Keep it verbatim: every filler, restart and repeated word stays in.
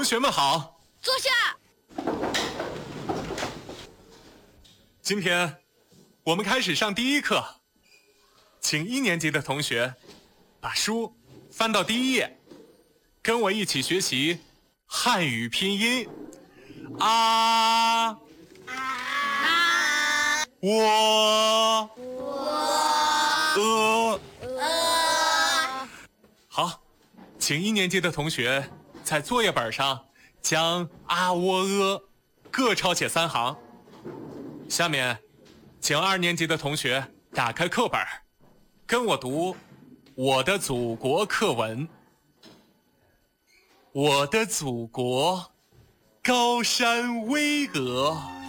同学们好， 坐下。 今天我们开始上第一课，请一年级的同学把书翻到第一页，跟我一起学习汉语拼音。啊啊，我我呃，好，请一年级的同学在作业本上将啊喔呃各抄写三行。下面请二年级的同学打开课本，跟我读我的祖国课文。我的祖国高山巍峨，